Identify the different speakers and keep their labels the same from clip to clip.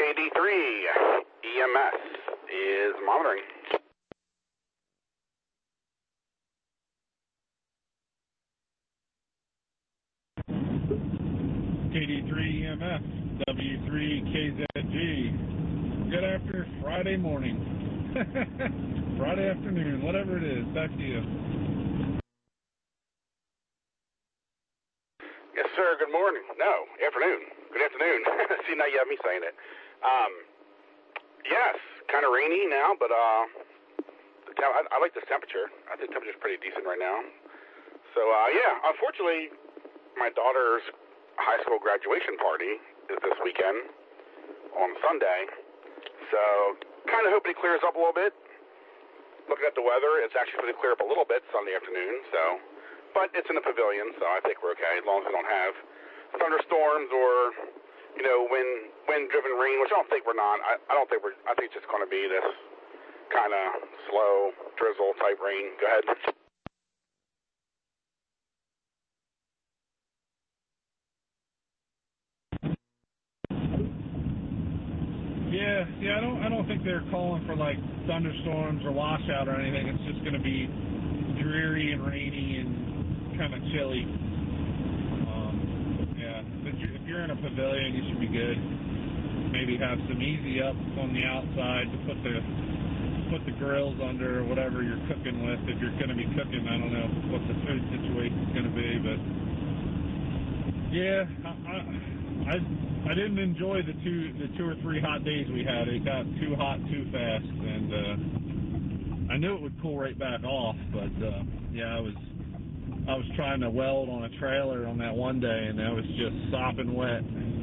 Speaker 1: KD3 EMS is monitoring.
Speaker 2: KD3 EMS, W3KZG. Good after Friday morning. Friday afternoon, whatever it is. Back to you.
Speaker 1: Yes, sir. Good morning. No, afternoon. Good afternoon. See, now you have me saying it. Yes, kind of rainy now, but I like this temperature. I think the temperature's pretty decent right now. So, yeah, unfortunately, my daughter's high school graduation party is this weekend on Sunday. So, kind of hoping it clears up a little bit. Looking at the weather, it's actually going to clear up a little bit Sunday afternoon, so. But it's in the pavilion, so I think we're okay, as long as we don't have thunderstorms or, wind-driven rain, which I don't think we're not. I think it's just going to be this kind of slow drizzle type rain. Go ahead.
Speaker 2: Yeah, I don't think they're calling for like thunderstorms or washout or anything. It's just going to be dreary and rainy and kind of chilly. If you're in a pavilion, you should be good. Maybe have some easy ups on the outside to put the grills under or whatever you're cooking with. If you're going to be cooking, I don't know what the food situation's going to be, but yeah, I didn't enjoy the two or three hot days we had. It got too hot too fast, and I knew it would cool right back off. But yeah, I was trying to weld on a trailer on that one day, and I was just sopping wet.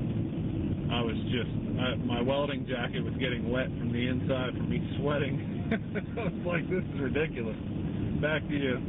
Speaker 2: My welding jacket was getting wet from the inside from me sweating. I was like, this is ridiculous. Back to you.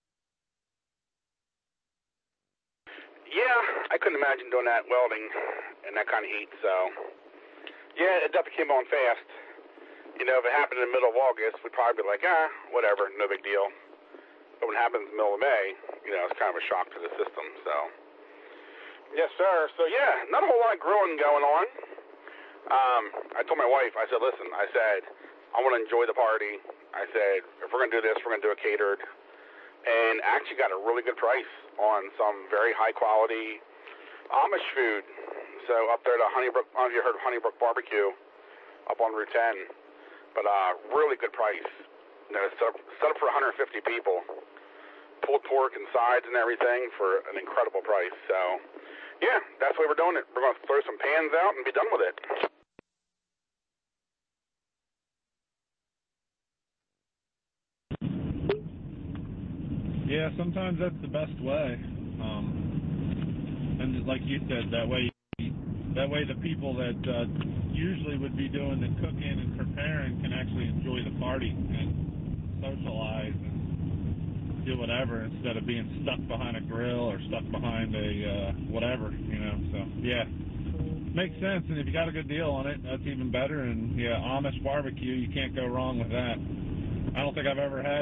Speaker 1: Yeah, I couldn't imagine doing that welding in that kind of heat, so. Yeah, it definitely came on fast. If it happened in the middle of August, we'd probably be like, whatever, no big deal. But when it happens in the middle of May, it's kind of a shock to the system, so. Yes, sir. So, yeah, not a whole lot of grilling going on. I told my wife, I said, listen, I want to enjoy the party. I said, if we're going to do this, we're going to do it catered. And actually got a really good price on some very high-quality Amish food. So up there to Honeybrook, I don't know if you heard of Honeybrook Barbecue up on Route 10. But really good price. Set up for 150 people. Pulled pork and sides and everything for an incredible price. So, yeah, that's the way we're doing it. We're going to throw some pans out and be done with it.
Speaker 2: Yeah, sometimes that's the best way. And like you said, that way the people that usually would be doing the cooking and preparing can actually enjoy the party and socialize and do whatever instead of being stuck behind a grill or stuck behind a whatever, So, yeah, makes sense. And if you got a good deal on it, that's even better. And, yeah, Amish barbecue, you can't go wrong with that. I don't think I've ever had